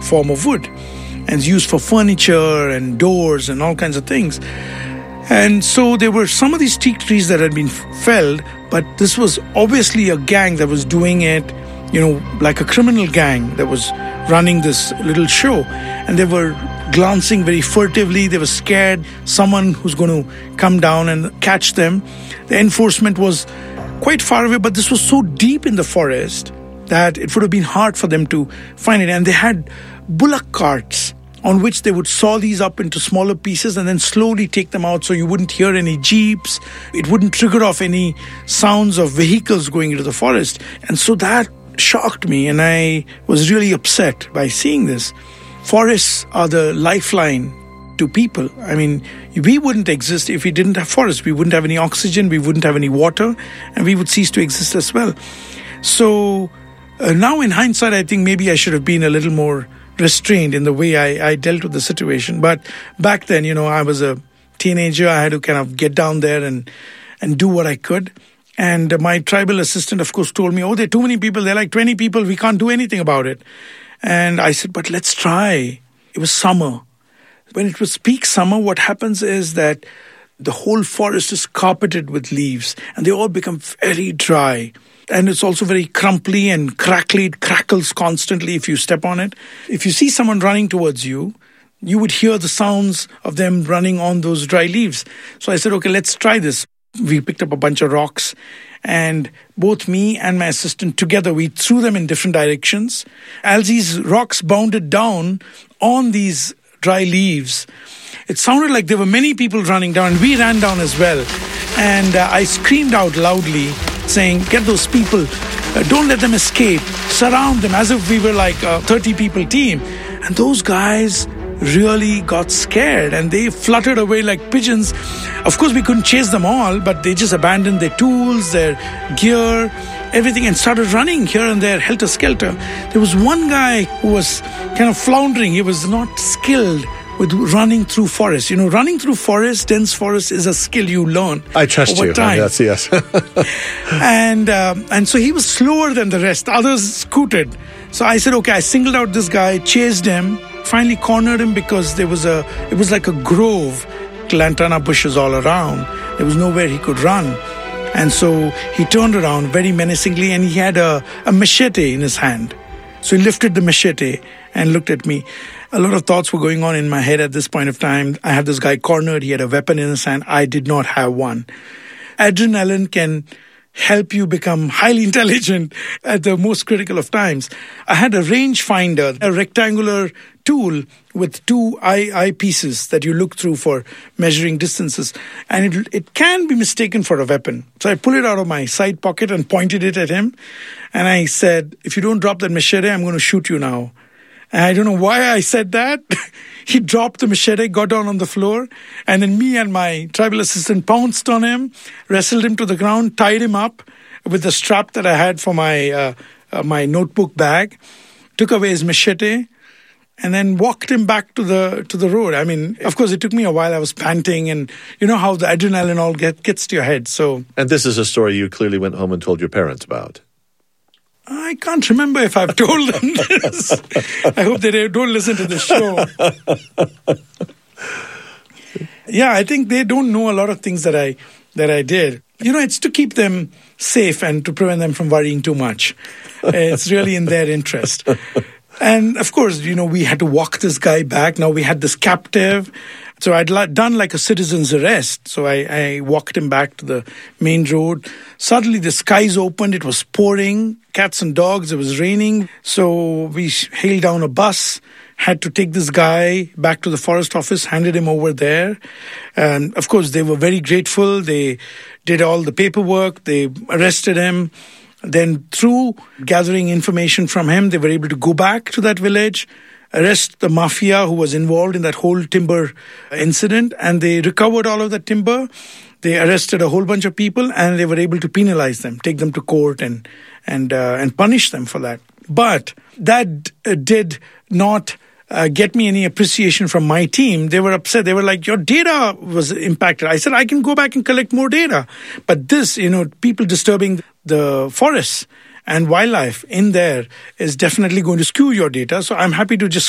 form of wood. And it's used for furniture and doors and all kinds of things. And so there were some of these teak trees that had been felled, but this was obviously a gang that was doing it, like a criminal gang that was running this little show. And they were glancing very furtively. They were scared someone who's going to come down and catch them. The enforcement was quite far away, but this was so deep in the forest that it would have been hard for them to find it. And they had bullock carts on which they would saw these up into smaller pieces and then slowly take them out so you wouldn't hear any jeeps. It wouldn't trigger off any sounds of vehicles going into the forest. And so that shocked me, and I was really upset by seeing this. Forests are the lifeline to people. I mean, we wouldn't exist if we didn't have forests. We wouldn't have any oxygen, we wouldn't have any water, and we would cease to exist as well. So now in hindsight, I think maybe I should have been a little more restrained in the way I dealt with the situation. But back then, I was a teenager. I had to kind of get down there and do what I could. And my tribal assistant, of course, told me, there are too many people. There are like 20 people. We can't do anything about it. And I said, but let's try. It was summer. When it was peak summer, what happens is that the whole forest is carpeted with leaves and they all become very dry. And it's also very crumply and crackly. It crackles constantly if you step on it. If you see someone running towards you, you would hear the sounds of them running on those dry leaves. So I said, okay, let's try this. We picked up a bunch of rocks, and both me and my assistant together, we threw them in different directions. As these rocks bounded down on these dry leaves, it sounded like there were many people running down, and we ran down as well. And I screamed out loudly, saying, get those people, don't let them escape, surround them, as if we were like a 30-people team. And those guys really got scared and they fluttered away like pigeons. Of course, we couldn't chase them all, but they just abandoned their tools, their gear, everything, and started running here and there, helter-skelter. There was one guy who was kind of floundering. He was not skilled with running through forest. Running through forest, dense forest, is a skill you learn. I trust over you. time. Yes. And so he was slower than the rest. Others scooted. So I said, okay, I singled out this guy, chased him, finally cornered him because it was like a grove, lantana bushes all around. There was nowhere he could run. And so he turned around very menacingly and he had a machete in his hand. So he lifted the machete and looked at me. A lot of thoughts were going on in my head at this point of time. I had this guy cornered. He had a weapon in his hand. I did not have one. Adrenaline can help you become highly intelligent at the most critical of times. I had a rangefinder, a rectangular tool with two eyepieces that you look through for measuring distances. And it can be mistaken for a weapon. So I pulled it out of my side pocket and pointed it at him. And I said, if you don't drop that machete, I'm going to shoot you now. And I don't know why I said that. He dropped the machete, got down on the floor, and then me and my tribal assistant pounced on him, wrestled him to the ground, tied him up with the strap that I had for my my notebook bag, took away his machete, and then walked him back to the road. I mean, of course, it took me a while. I was panting, and you know how the adrenaline all gets to your head. So, and this is a story you clearly went home and told your parents about. I can't remember if I've told them this. I hope they don't listen to the show. Yeah, I think they don't know a lot of things that I did. It's to keep them safe and to prevent them from worrying too much. It's really in their interest. And of course, we had to walk this guy back. Now we had this captive. So I'd done like a citizen's arrest. So I walked him back to the main road. Suddenly the skies opened. It was pouring, cats and dogs. It was raining. So we hailed down a bus, had to take this guy back to the forest office, handed him over there. And of course, they were very grateful. They did all the paperwork. They arrested him. Then through gathering information from him, they were able to go back to that village, arrest the mafia who was involved in that whole timber incident, and they recovered all of the timber. They arrested a whole bunch of people, and they were able to penalize them, take them to court, and punish them for that. But that did not get me any appreciation from my team. They were upset. They were like, your data was impacted. I said, I can go back and collect more data. But this, people disturbing the forests and wildlife in there is definitely going to skew your data. So I'm happy to just